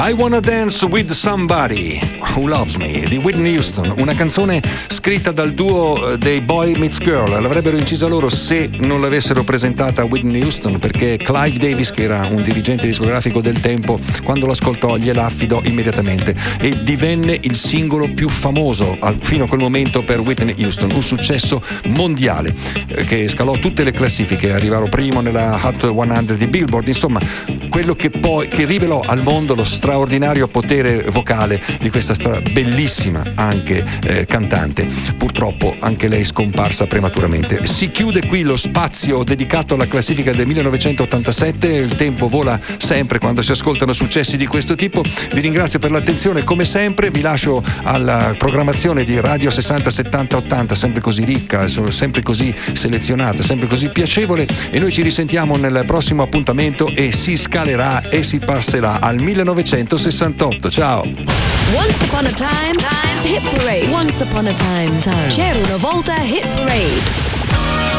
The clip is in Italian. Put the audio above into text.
I Wanna Dance With Somebody Who Loves Me di Whitney Houston, una canzone scritta dal duo dei Boy Meets Girl. L'avrebbero incisa loro se non l'avessero presentata a Whitney Houston, perché Clive Davis, che era un dirigente discografico del tempo, quando l'ascoltò gliela affidò immediatamente e divenne il singolo più famoso fino a quel momento per Whitney Houston, un successo mondiale che scalò tutte le classifiche, arrivarono primo nella Hot 100 di Billboard, insomma quello che rivelò al mondo lo straordinario potere vocale di questa bellissima anche cantante. Purtroppo anche lei scomparsa prematuramente. Si chiude qui lo spazio dedicato alla classifica del 1987. Il tempo vola sempre quando si ascoltano successi di questo tipo. Vi ringrazio per l'attenzione come sempre, vi lascio alla programmazione di Radio 60 70 80, sempre così ricca, sempre così selezionata, sempre così piacevole, e noi ci risentiamo nel prossimo appuntamento e si scalerà e si passerà al 1968. Ciao. Once upon a time, Hit Parade. Once upon a time. C'era una volta Hit Parade.